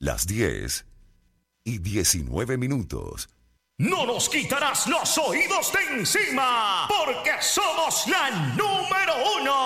las 10:19. No nos quitarás los oídos de encima, porque somos la número 1.